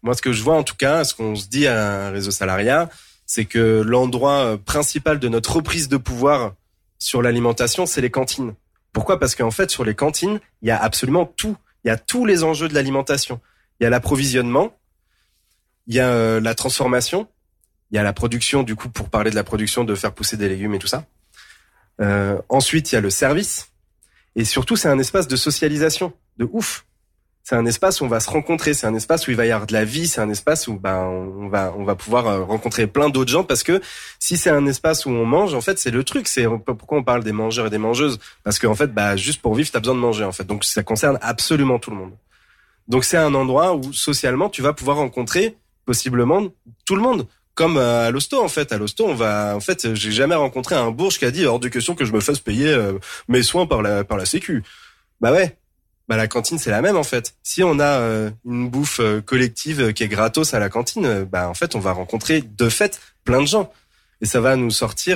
Moi, ce que je vois en tout cas, ce qu'on se dit à Réseau Salariat, c'est que l'endroit principal de notre reprise de pouvoir sur l'alimentation, c'est les cantines. Pourquoi ? Parce qu'en fait, sur les cantines, il y a absolument tout. Il y a tous les enjeux de l'alimentation. Il y a l'approvisionnement, il y a la transformation, il y a la production, du coup, pour parler de la production, de faire pousser des légumes et tout ça. Ensuite, il y a le service. Et surtout, c'est un espace de socialisation, de ouf. C'est un espace où on va se rencontrer, c'est un espace où il va y avoir de la vie, c'est un espace où on va pouvoir rencontrer plein d'autres gens, parce que si c'est un espace où on mange, en fait, c'est le truc, c'est pourquoi on parle des mangeurs et des mangeuses, parce que en fait, juste pour vivre, t'as besoin de manger, en fait. Donc ça concerne absolument tout le monde. Donc c'est un endroit où socialement, tu vas pouvoir rencontrer possiblement tout le monde. Comme à l'hosto, en fait. À l'hosto, j'ai jamais rencontré un bourge qui a dit hors de question que je me fasse payer mes soins par la sécu. Bah ouais. Bah la cantine, c'est la même, en fait. Si on a une bouffe collective qui est gratos à la cantine, en fait, on va rencontrer de fait plein de gens. Et ça va nous sortir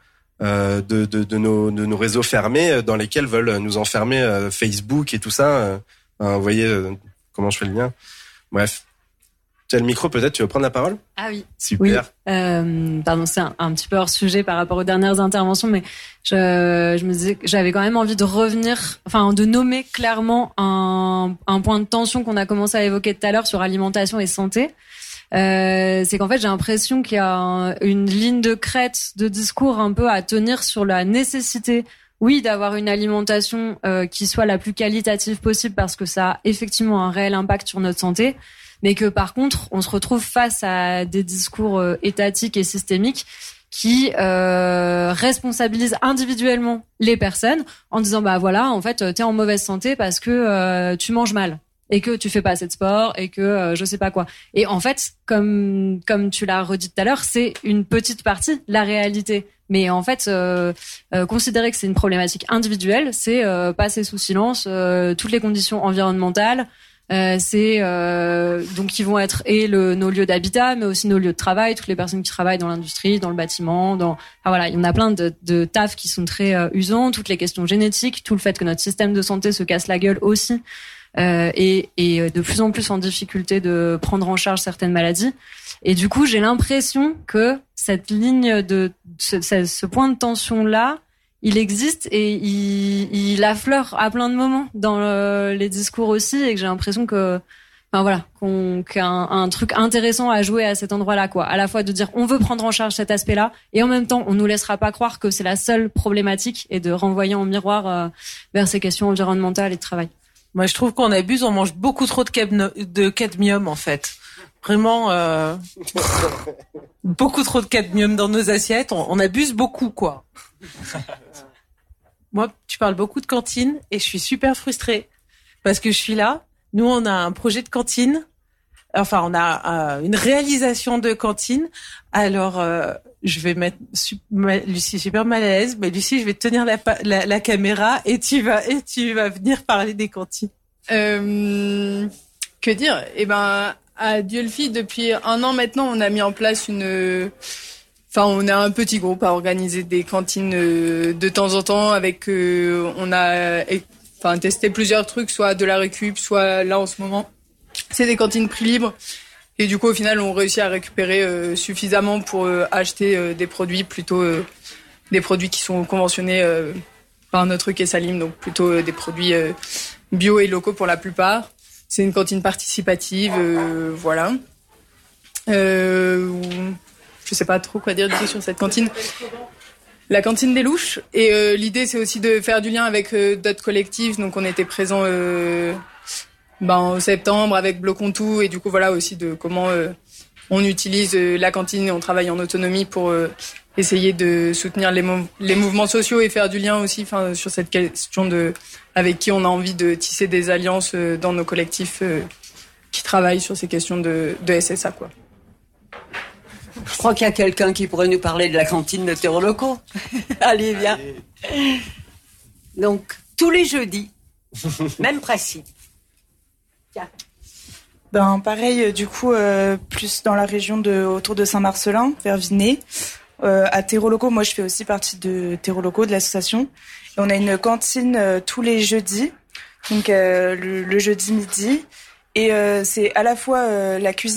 de nos réseaux fermés dans lesquels veulent nous enfermer Facebook et tout ça. Vous voyez comment je fais le lien. Bref. Tu as le micro, peut-être, tu veux prendre la parole ? Ah oui. Super. Oui. Pardon, c'est un petit peu hors sujet par rapport aux dernières interventions, mais je me disais que j'avais quand même envie de revenir, de nommer clairement un point de tension qu'on a commencé à évoquer tout à l'heure sur alimentation et santé. C'est qu'en fait, j'ai l'impression qu'il y a une ligne de crête de discours un peu à tenir sur la nécessité, oui, d'avoir une alimentation qui soit la plus qualitative possible, parce que ça a effectivement un réel impact sur notre santé. Mais que par contre, on se retrouve face à des discours étatiques et systémiques qui responsabilisent individuellement les personnes en disant en fait t'es en mauvaise santé parce que tu manges mal et que tu fais pas assez de sport et que je sais pas quoi. Et en fait, comme tu l'as redit tout à l'heure, c'est une petite partie la réalité. Mais en fait, considérer que c'est une problématique individuelle, c'est passer sous silence toutes les conditions environnementales. C'est donc qui vont être nos lieux d'habitat, mais aussi nos lieux de travail, toutes les personnes qui travaillent dans l'industrie, dans le bâtiment, il y en a plein de tafs qui sont très usants, toutes les questions génétiques, tout le fait que notre système de santé se casse la gueule aussi, et de plus en plus en difficulté de prendre en charge certaines maladies. Et du coup, j'ai l'impression que cette ligne ce point de tension là, il existe et il affleure à plein de moments dans les discours aussi, et que j'ai l'impression que qu'il y a un truc intéressant à jouer à cet endroit-là, quoi. À la fois de dire on veut prendre en charge cet aspect-là, et en même temps on nous laissera pas croire que c'est la seule problématique, et de renvoyer en miroir vers ces questions environnementales et de travail. Moi, je trouve qu'on abuse, on mange beaucoup trop de cadmium, en fait. Vraiment, beaucoup trop de cadmium dans nos assiettes, on abuse beaucoup, quoi. Moi, tu parles beaucoup de cantine et je suis super frustrée parce que je suis là. Nous, on a un projet de cantine. Enfin, on a une réalisation de cantine. Alors, je vais mettre Lucie super mal à l'aise. Mais Lucie, je vais te tenir la caméra et tu vas venir parler des cantines. Que dire ? À Dieulfi, depuis 1 an maintenant, on a mis en place on a un petit groupe à organiser des cantines de temps en temps avec on a testé plusieurs trucs, soit de la récup, soit là en ce moment c'est des cantines prix libre, et du coup au final on réussit à récupérer suffisamment pour acheter des produits, plutôt des produits qui sont conventionnés par notre caisse Salim, donc plutôt des produits bio et locaux pour la plupart. C'est une cantine participative, voilà. Je sais pas trop quoi dire du tout sur cette cantine. La cantine des Louches. Et l'idée, c'est aussi de faire du lien avec d'autres collectifs. Donc, on était présents en septembre avec Blocontou. Et du coup, voilà aussi de comment on utilise la cantine et on travaille en autonomie pour essayer de soutenir les mouvements sociaux et faire du lien aussi sur cette question avec qui on a envie de tisser des alliances dans nos collectifs qui travaillent sur ces questions de SSA, quoi. Je crois qu'il y a quelqu'un qui pourrait nous parler de la cantine de terreau locaux. Allez, viens. Donc, tous les jeudis, même principe. Tiens. Pareil, du coup, plus dans la région autour de Saint-Marcelin, vers Vinay. À terreau locaux, moi je fais aussi partie de terreau locaux, de l'association. Et on a une cantine tous les jeudis, donc le jeudi midi. Et c'est à la fois la cuisine